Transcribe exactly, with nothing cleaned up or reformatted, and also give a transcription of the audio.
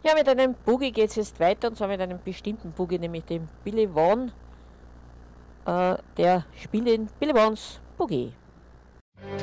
Ja, mit einem Boogie geht es jetzt weiter, und zwar mit einem bestimmten Boogie, nämlich dem Billy Vaughn. Äh, der spielt den Billy Vaughns Boogie.